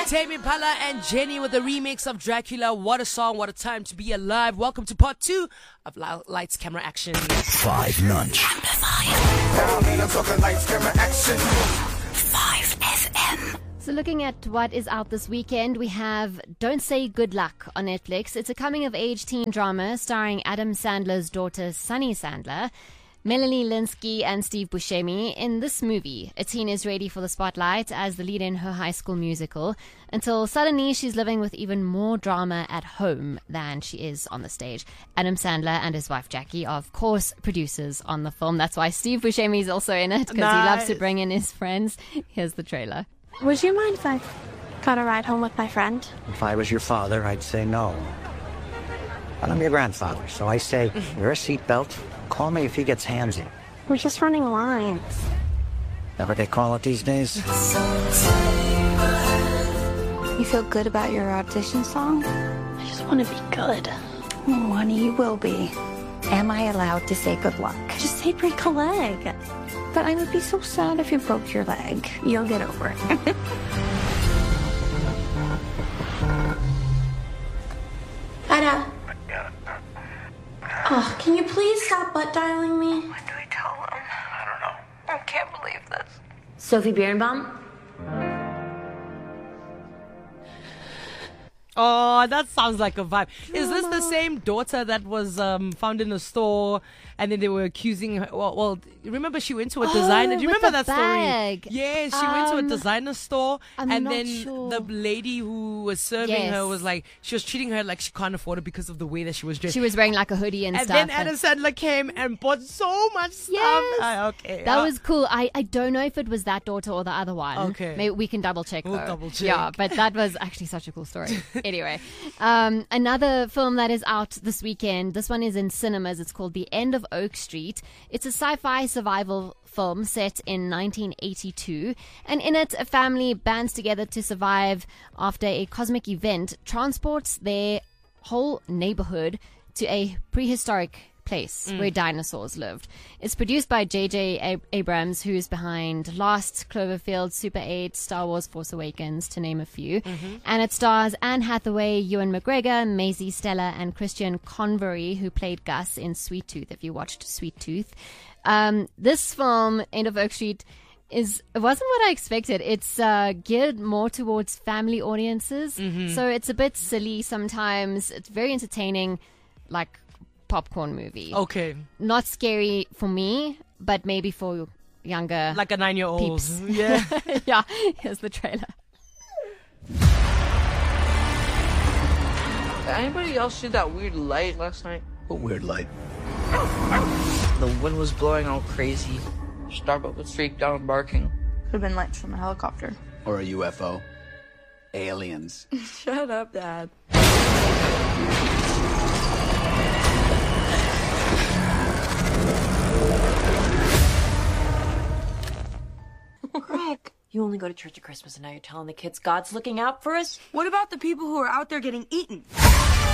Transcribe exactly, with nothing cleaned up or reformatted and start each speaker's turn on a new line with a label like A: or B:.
A: Tame Impala and Jenny with the remix of Dracula. What a song, what a time to be alive. Welcome to part two of Lights, Camera, Action.
B: Five Lunch.
C: Now I'm talking lights, camera, action.
D: Five F M. So looking at what is out this weekend, we have Don't Say Good Luck on Netflix. It's a coming-of-age teen drama starring Adam Sandler's daughter, Sunny Sandler, Melanie Linsky and Steve Buscemi. In this movie, a teen is ready for the spotlight as the lead in her high school musical until suddenly she's living with even more drama at home than she is on the stage. Adam Sandler and his wife Jackie are, of course, producers on the film. That's why Steve Buscemi is also in it, because
A: Nice.
D: he loves to bring in his friends. Here's the trailer.
E: Would you mind if I got a ride home with my friend?
F: If I was your father, I'd say no. But I'm your grandfather, so I say, wear a seatbelt. Call me if he gets handsy.
E: We're just running lines.
F: That what they call it these days?
E: You feel good about your audition song? I just want to be good.
G: Oh, honey, you will be. Am I allowed to say good luck?
E: Just say break a leg.
G: But I would be so sad if you broke your leg. You'll get over it.
E: Ada. Oh, can you please stop butt dialing me?
H: When do we tell them? I don't know. I can't believe this.
I: Sophie Birnbaum?
A: Oh, that sounds like a vibe. Is this the same daughter that was um, found in a store and then they were accusing her? Well, well remember she went to a
D: Oh,
A: designer. Do you
D: with
A: remember
D: the
A: that
D: bag.
A: story? Yes, she went to a
D: Um,
A: designer store
D: I'm
A: and
D: not
A: then
D: sure.
A: the lady who was serving
D: Yes.
A: her was like, she was treating her like she can't afford it because of the way that she was dressed.
D: She was wearing like a hoodie and,
A: and
D: stuff.
A: then Adam Sandler came and bought so much stuff.
D: Yes.
A: Ah, okay.
D: That
A: ah.
D: was cool. I, I don't know if it was that daughter or the other one.
A: Okay.
D: Maybe we can double check
A: We'll
D: though.
A: double check.
D: Yeah, but that was actually such a cool story. Anyway, um, another film that is out this weekend. This one is in cinemas. It's called The End of Oak Street. It's a sci-fi survival film set in nineteen eighty-two, and in it a family bands together to survive after a cosmic event transports their whole neighborhood to a prehistoric place where dinosaurs lived. It's produced by J J Ab- Abrams, who's behind Lost, Cloverfield, Super eight, Star Wars Force Awakens, to name a few. And it stars Anne Hathaway, Ewan McGregor, Maisie Stella, and Christian Convery, who played Gus in Sweet Tooth, if you watched Sweet Tooth. Um, this film, End of Oak Street, is it wasn't what I expected. It's uh, geared more towards family audiences, so it's a bit silly sometimes. It's very entertaining, like popcorn movie.
A: Okay.
D: Not scary for me, but maybe for younger
A: Like a nine-year-old.
D: peeps.
A: Yeah.
D: Yeah, here's the trailer.
H: Anybody else see that weird light last night?
B: What weird light?
H: The wind was blowing all crazy. Starbuck was freaked out and barking.
G: Could have been lights from a helicopter.
B: Or a U F O? Aliens.
G: Shut up, Dad.
I: Greg, you only go to church at Christmas and now you're telling the kids God's looking out for us?
H: What about the people who are out there getting eaten?